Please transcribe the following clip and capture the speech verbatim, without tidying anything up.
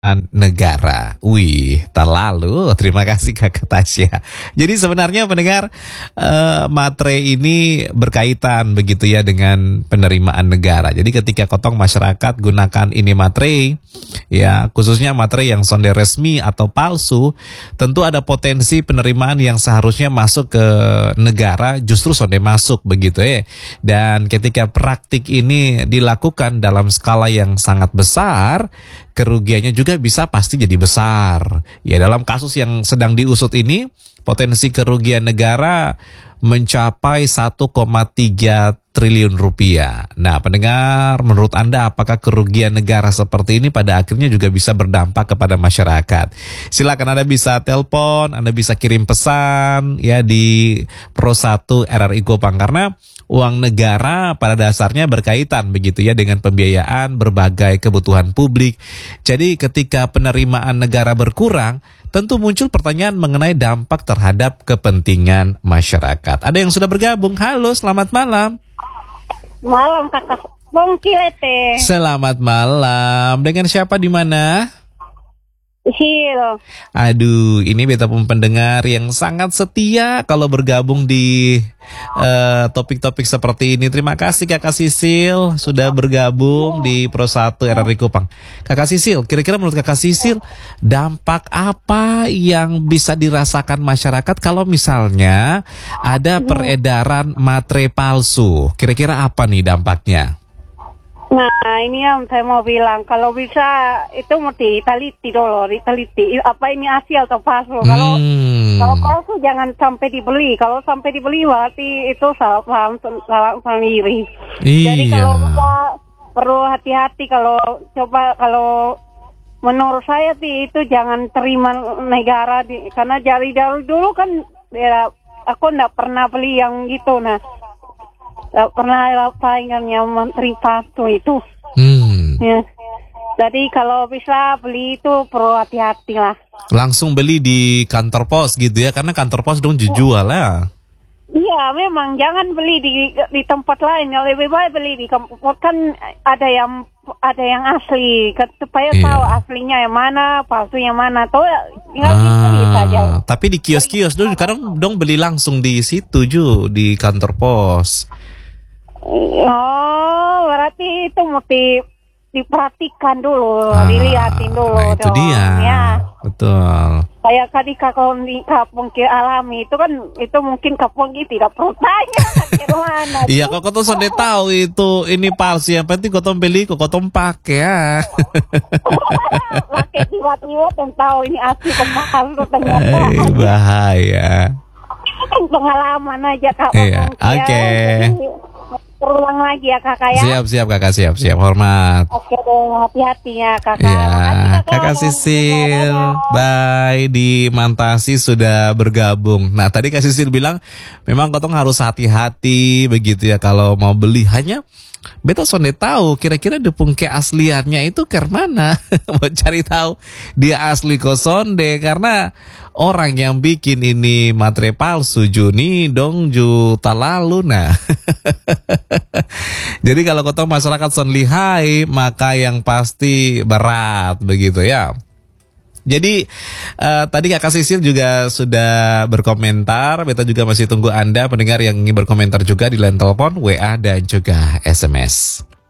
negara. Wih, terlalu. Terima kasih Kakak Tasya. Jadi sebenarnya pendengar, eh, matre ini berkaitan begitu ya dengan penerimaan negara. Jadi ketika kotong masyarakat gunakan ini matre, ya khususnya matre yang sonde resmi atau palsu, tentu ada potensi penerimaan yang seharusnya masuk ke negara justru sonde masuk begitu ya. Dan ketika praktik ini dilakukan dalam skala yang sangat besar, kerugiannya juga bisa pasti jadi besar. Ya, dalam kasus yang sedang diusut ini, potensi kerugian negara mencapai satu koma tiga triliun rupiah. Nah, pendengar, menurut Anda apakah kerugian negara seperti ini pada akhirnya juga bisa berdampak kepada masyarakat? Silakan Anda bisa telepon, Anda bisa kirim pesan ya di Pro satu R R I Kupang, karena uang negara pada dasarnya berkaitan begitu ya dengan pembiayaan berbagai kebutuhan publik. Jadi ketika penerimaan negara berkurang, tentu muncul pertanyaan mengenai dampak terhadap kepentingan masyarakat. Ada yang sudah bergabung. Halo, selamat malam. Malam kakak Bongki Lete. Selamat malam. Dengan siapa di mana? Sil. Aduh, ini beta pun pendengar yang sangat setia kalau bergabung di uh, topik-topik seperti ini. Terima kasih Kakak Sisil sudah bergabung di Pro satu R R I Kupang. Kakak Sisil, kira-kira menurut Kakak Sisil, dampak apa yang bisa dirasakan masyarakat kalau misalnya ada peredaran matre palsu? Kira-kira apa nih dampaknya? Nah, ini yang saya mau bilang, kalau bisa itu mesti diteliti dulu, diteliti apa ini asli atau palsu. Kalau Hmm. kalau palsu jangan sampai dibeli. Kalau sampai dibeli berarti itu salah paham, salah sendiri. Iya. Jadi kalau kita perlu hati-hati kalau coba kalau menurut saya sih itu jangan terima negara di, karena dari dari dulu kan ya, aku nggak pernah beli yang gitu. Nah, nggak pernah saingan yang menteri palsu itu. Hmm. Ya. Jadi kalau bisa beli itu perlu hati-hati lah. Langsung beli di kantor pos gitu ya, karena kantor pos dong dijual ya. Iya, memang jangan beli di di tempat lain. Yang lebih baik beli di kampus, kan ada yang ada yang asli, supaya Iya. tahu aslinya yang mana, palsu yang mana. Tuh tinggal beli saja. Ah, tapi di kios-kios dulu sekarang dong beli langsung di situ Ju, di kantor pos. Oh, berarti itu mesti diperhatikan dulu, Ah, dilihatin dulu. nah itu dong. dia. Ya. Betul. Kayak tadi kalau di kampung Ki alami itu kan itu mungkin kampung Ki tidak perlu tanya ke mana. Iya, kok kau sudah tahu itu ini palsu, yang penting kau beli, kau kau pakai ya. Pakai tiba-tiba yang tahu ini asli palsu ternyata. Eh, bahaya. Kan pengalaman aja Kak. Iya, Bang. Ya, oke. jadi terulang lagi ya Kakak ya. Siap, siap Kakak, siap, siap. Hormat. Oke deh, hati-hati ya Kakak. Ya, Makasih, Kakak Sisil, bye. Di Mantasi sudah bergabung. Nah, tadi Kak Sisil bilang memang kotong harus hati-hati begitu ya kalau mau beli. Hanya beta sonde tahu kira-kira depung keasliannya itu ke mana. Mau cari tahu dia asli kok sonde, karena orang yang bikin ini matre palsu Juni dong ju talalu nah. Jadi kalau kotong masyarakat son lihai, maka yang pasti berat begitu ya. Jadi uh, tadi Kakak Sisil juga sudah berkomentar. Beta juga masih tunggu Anda pendengar yang ingin berkomentar juga di line telepon, W A dan juga S M S.